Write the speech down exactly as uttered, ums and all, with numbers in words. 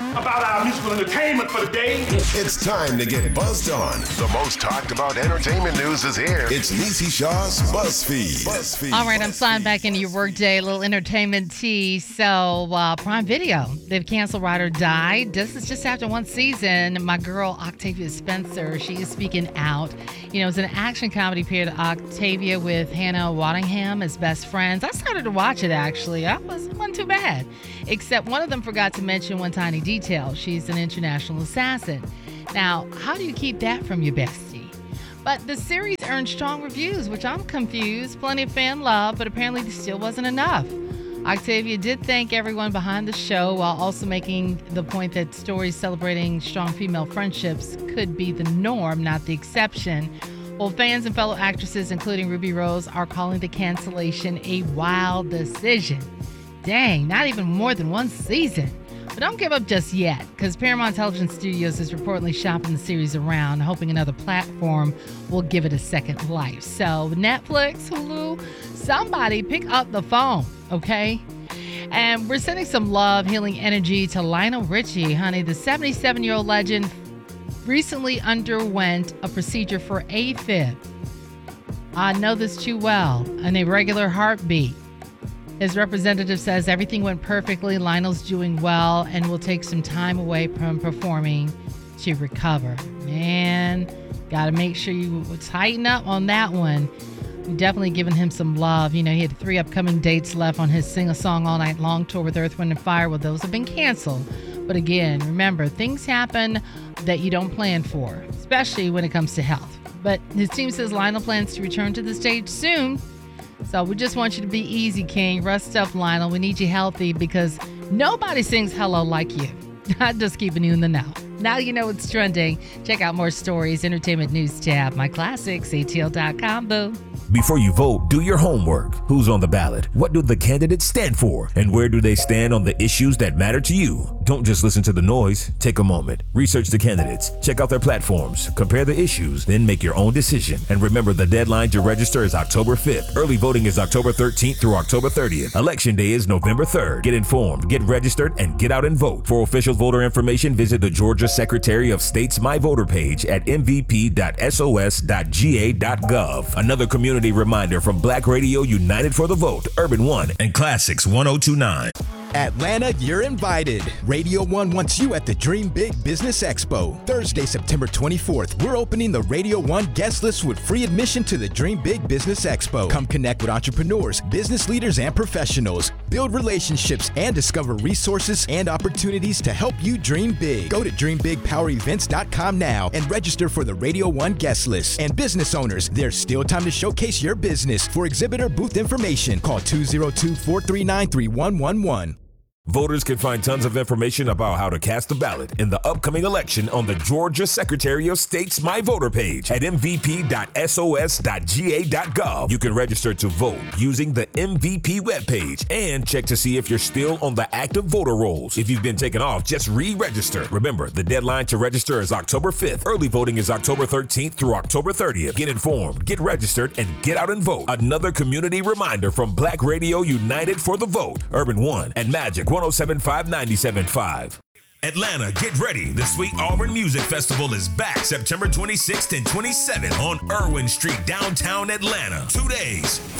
about our musical entertainment for the day. It's time to get buzzed on. The most talked about entertainment news is here. It's Niecy Shaw's BuzzFeed. BuzzFeed. All right, I'm BuzzFeed. sliding back into your workday, a little entertainment tea. So, uh, Prime Video, they've canceled Ride or Die. This is just after one season. My girl, Octavia Spencer, she is speaking out. You know, it's an action comedy period. Octavia with Hannah Waddingham as best friends. I started to watch it, actually. I was, it wasn't too bad. Except one of them forgot to mention one tiny detail. She's an international assassin. Now, how do you keep that from your bestie? But the series earned strong reviews, which I'm confused. Plenty of fan love, but apparently this still wasn't enough. Octavia did thank everyone behind the show while also making the point that stories celebrating strong female friendships could be the norm, not the exception. Well, fans and fellow actresses, including Ruby Rose, are calling the cancellation a wild decision. Dang, not even more than one season. But don't give up just yet, because Paramount Television Studios is reportedly shopping the series around, hoping another platform will give it a second life. So Netflix, Hulu, somebody pick up the phone, okay? And we're sending some love, healing energy to Lionel Richie, honey. The seventy-seven-year-old legend recently underwent a procedure for AFib. I know this too well, an irregular heartbeat. His representative says everything went perfectly, Lionel's doing well, and will take some time away from performing to recover. Man, got to make sure you tighten up on that one. We've definitely given him some love. You know, he had three upcoming dates left on his Sing a Song All Night Long tour with Earth, Wind and Fire. Well, those have been canceled. But again, remember, things happen that you don't plan for, especially when it comes to health. But his team says Lionel plans to return to the stage soon. So we just want you to be easy, King. Rest up, Lionel. We need you healthy because nobody sings hello like you. I'm just keeping you in the know. Now you know what's trending. Check out more stories, Entertainment News tab, My Classics, A T L dot com, boo. Before you vote, do your homework. Who's on the ballot? What do the candidates stand for? And where do they stand on the issues that matter to you? Don't just listen to the noise. Take a moment. Research the candidates. Check out their platforms. Compare the issues. Then make your own decision. And remember, the deadline to register is October fifth. Early voting is October thirteenth through October thirtieth. Election day is November third. Get informed, get registered, and get out and vote. For official voter information, visit the Georgia Secretary of State's My Voter page at m v p dot s o s dot g a dot gov. Another community reminder from Black Radio United for the Vote, Urban One, and Classics one oh two point nine. Atlanta, you're invited. Radio One wants you at the Dream Big Business Expo. Thursday, September twenty-fourth, we're opening the Radio One guest list with free admission to the Dream Big Business Expo. Come connect with entrepreneurs, business leaders, and professionals. Build relationships and discover resources and opportunities to help you dream big. Go to dream big power events dot com now and register for the Radio One guest list. And business owners, there's still time to showcase your business. For exhibitor booth information, call two oh two, four three nine, three one one one. Voters can find tons of information about how to cast a ballot in the upcoming election on the Georgia Secretary of State's My Voter page at m v p dot s o s dot g a dot gov. You can register to vote using the M V P webpage and check to see if you're still on the active voter rolls. If you've been taken off, just re-register. Remember, the deadline to register is October fifth. Early voting is October thirteenth through October thirtieth. Get informed, get registered, and get out and vote. Another community reminder from Black Radio United for the Vote, Urban One, and Magic one oh seven point five, ninety-seven point five. Atlanta, get ready. The Sweet Auburn Music Festival is back September twenty-sixth and twenty-seventh on Irwin Street, downtown Atlanta. Two days,